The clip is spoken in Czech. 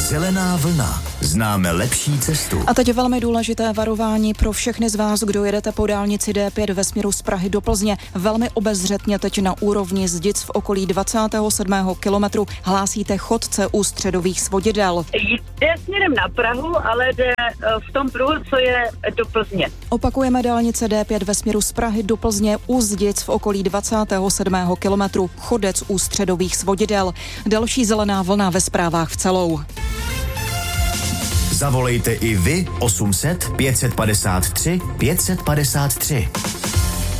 Zelená vlna. Známe lepší cestu. A teď velmi důležité varování pro všechny z vás, kdo jedete po dálnici D5 ve směru z Prahy do Plzně. Velmi obezřetně teď na úrovni zdic v okolí 27. kilometru hlásíte chodce u středových svodidel. Jde směrem na Prahu, ale jde v tom pruhu, co je do Plzně. Opakujeme dálnice D5 ve směru z Prahy do Plzně u zdic v okolí 27. kilometru. Chodec u středových svodidel. Další zelená vlna ve zprávách v celou. Zavolejte i vy 800 553 553.